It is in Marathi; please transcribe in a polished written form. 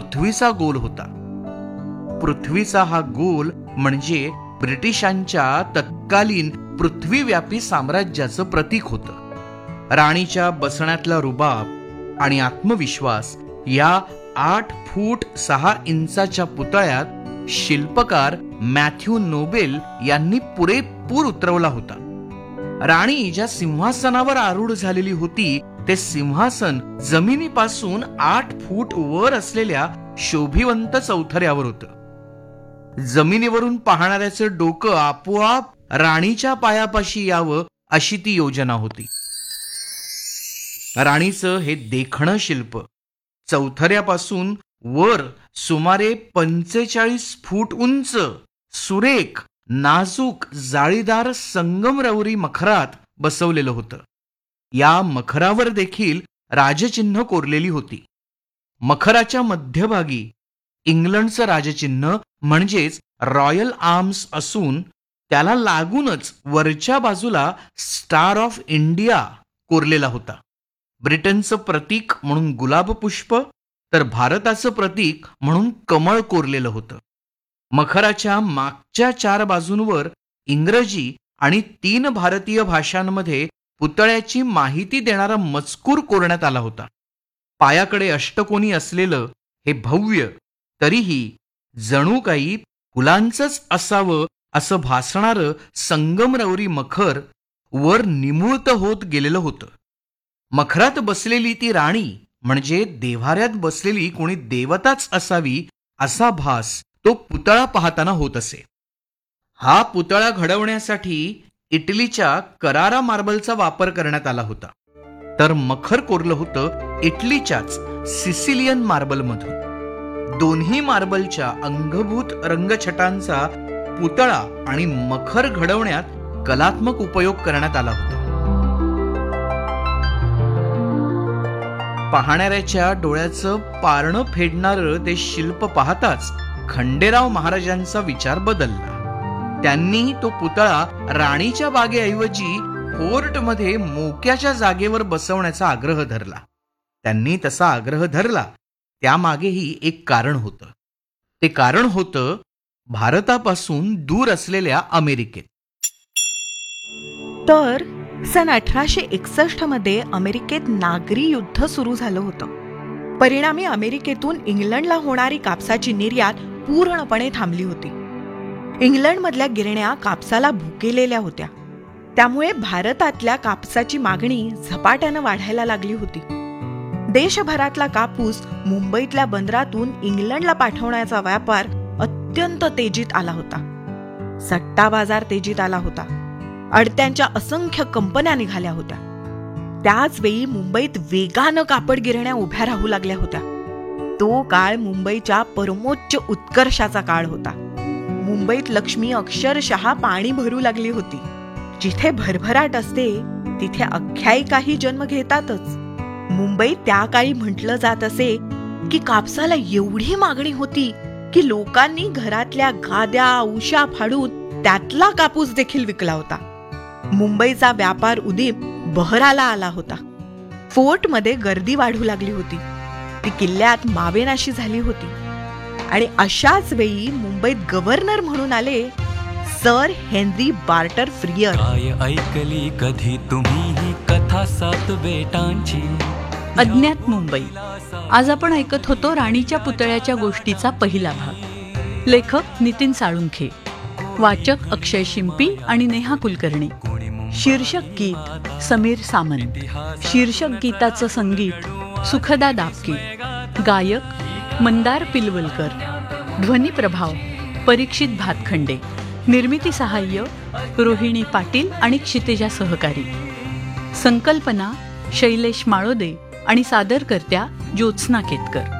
पृथ्वीचा गोल होता. पृथ्वीचा हा गोल म्हणजे ब्रिटिशांच्या तत्कालीन पृथ्वीव्यापी साम्राज्याचं प्रतीक होतं. राणीच्या बसण्यातला रुबाब आणि आत्मविश्वास या 8 फूट 6 इंचाच्या पुतळ्यात शिल्पकार मॅथ्यू नोबेल यांनी पुरेपूर उतरवला होता. राणी ज्या सिंहासनावर आरूढ झालेली होती ते सिंहासन जमिनीपासून 8 फूट वर असलेल्या शोभिवंत चौथऱ्यावर होतं. जमिनीवरून पाहणाऱ्याचं डोकं आपोआप राणीच्या पायापाशी यावं अशी ती योजना होती. राणीचं हे देखणं शिल्प चौथऱ्यापासून वर सुमारे 45 फूट उंच, सुरेख, नाजूक, जाळीदार संगमरवरी मखरात बसवलेलं होतं. या मखरावर देखील राजचिन्ह कोरलेली होती. मखराच्या मध्यभागी इंग्लंडचं राजचिन्ह म्हणजेच रॉयल आर्म्स असून त्याला लागूनच वरच्या बाजूला स्टार ऑफ इंडिया कोरलेला होता. ब्रिटनचं प्रतीक म्हणून गुलाब पुष्प तर भारताचं प्रतीक म्हणून कमळ कोरलेलं होतं. मखराच्या मागच्या 4 बाजूंवर इंग्रजी आणि 3 भारतीय भाषांमध्ये पुतळ्याची माहिती देणारा मजकूर कोरण्यात आला होता. पायाकडे अष्टकोनी असलेलं हे भव्य, तरीही जणू काही फुलांचंच असावं असं भासणारं संगमरवरी मखर वर निमुळत होत गेलेलं होतं. मखरात बसलेली ती राणी म्हणजे देव्हाऱ्यात बसलेली कोणी देवताच असावी असा भास तो पुतळा पाहताना होत असे. हा पुतळा घडवण्यासाठी इटलीच्या करारा मार्बलचा वापर करण्यात आला होता, तर मखर कोरलं होतं इटलीच्याच सिसिलियन मार्बलमधून. दोन्ही मार्बलच्या अंगभूत रंगछटांचा पुतळा आणि मखर घडवण्यात कलात्मक उपयोग करण्यात आला होता. पाहणाऱ्याच्या डोळ्याचं पारणं फेडणारं ते शिल्प पाहताच खंडेराव महाराजांचा विचार बदलला. त्यांनी तो पुतळा राणीच्या बागेऐवजी फोर्टमध्ये मोक्याच्या जागेवर बसवण्याचा आग्रह धरला. त्यांनी तसा आग्रह धरला त्यामागेही एक कारण होतं. ते कारण होतं भारतापासून दूर असलेल्या अमेरिकेत. तर सन 1861 मध्ये अमेरिकेत नागरी युद्ध सुरू झालं होतं. परिणामी अमेरिकेतून इंग्लंडला होणारी कापसाची निर्यात पूर्णपणे थांबली होती. इंग्लंडमधल्या गिरण्या कापसाला भुकेलेल्या होत्या. त्यामुळे भारतातल्या कापसाची मागणी झपाट्यानं वाढायला लागली होती. देशभरातला कापूस मुंबईतल्या बंदरातून इंग्लंडला पाठवण्याचा व्यापार अत्यंत तेजीत आला होता. सट्टा बाजार तेजीत आला होता. अडत्यांच्या असंख्य कंपन्या निघाल्या होत्या. त्याच वेळी मुंबईत वेगानं कापड गिरण्या उभ्या राहू लागल्या होत्या. तो काळ मुंबईच्या परमोच्च उत्कर्षाचा काळ होता. मुंबईत लक्ष्मी अक्षरशः पाणी भरू लागली होती. जिथे भरभराट असते तिथे आख्यायिकाही जन्म घेतातच. मुंबईत त्या काळी म्हटलं जात असे की कापसाला एवढी मागणी होती की लोकांनी घरातल्या गाद्या उशा फाडून त्यातला कापूस देखील विकला होता. मुंबईचा व्यापार उदीप बहराला आला होता. फोर्टमध्ये गर्दी वाढू लागली होती. ती किल्ल्यात मावेनाशी झाली होती. आणि अशाच वेळी मुंबईत गव्हर्नर म्हणून आले सर हेनरी बार्टर फ्रियर. काय ऐकली कधी तुम्ही ही कथा 7 बेटांची. अज्ञात मुंबई. आज आपण ऐकत होतो राणीच्या पुतळ्याच्या गोष्टीचा पहिला भाग. लेखक नितीन साळुंखे, वाचक अक्षय शिंपी आणि नेहा कुलकर्णी. शीर्षक गीत समीर सामंत. शीर्षक गीताचं संगीत सुखदा दापके. गायक मंदार पिलवलकर. ध्वनी प्रभाव परीक्षित भातखंडे. निर्मिती सहाय्य रोहिणी पाटील आणि क्षितिजा सहकारी. संकल्पना शैलेश माळोदे आणि सादरकर्त्या ज्योत्स्ना केतकर.